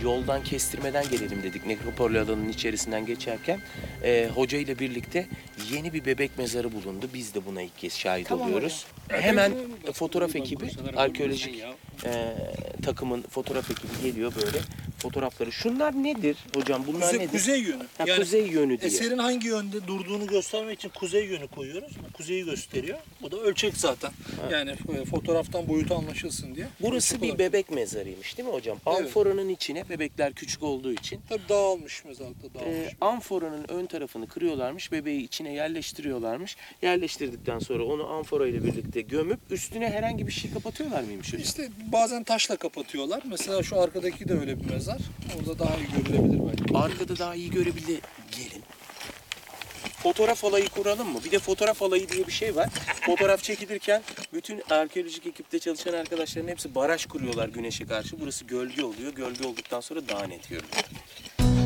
yoldan kestirmeden gelelim dedik. Nekropol alanının içerisinden geçerken hoca ile birlikte yeni bir bebek mezarı bulundu. Biz de buna ilk kez şahit oluyoruz. Hemen fotoğraf ekibi, arkeolojik takımın fotoğraf ekibi geliyor böyle fotoğrafları. Şunlar nedir hocam? Bunlar nedir? Kuzey yönü. Ha, yani kuzey yönü diye. Eserin hangi yönde durduğunu göstermek için kuzey yönü koyuyoruz. Bu kuzeyi gösteriyor. Bu da ölçek zaten. Ha. Yani fotoğraftan boyutu anlaşılsın diye. Burası bir bebek mezarıymış değil mi hocam? Evet. Amforanın içine, bebekler küçük olduğu için. Tabii dağılmış mezarda, dağılmış. Amforanın ön tarafını kırıyorlarmış, bebeği içine yerleştiriyorlarmış. Yerleştirdikten sonra onu amfora ile birlikte gömüp üstüne herhangi bir şey kapatıyorlar mıymış hocam? İşte bazen taşla kapatıyorlar. Mesela şu arkadaki de öyle bir mezar. Orada daha iyi görülebilir belki. Arkada daha iyi görebilir. Gelin. Fotoğraf alayı kuralım mı? Bir de fotoğraf alayı diye bir şey var. Fotoğraf çekilirken bütün arkeolojik ekipte çalışan arkadaşların hepsi baraj kuruyorlar güneşe karşı. Burası gölge oluyor. Gölge olduktan sonra daha net görünüyor.